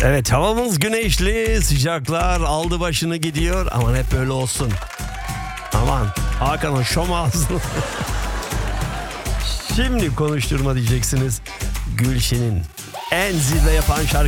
Evet, havamız güneşli, sıcaklar aldı başını gidiyor. Aman hep böyle olsun. Aman Hakan'ın şom ağzını. Şimdi konuşturma diyeceksiniz. Gülşen'in en zirve yapan şarkı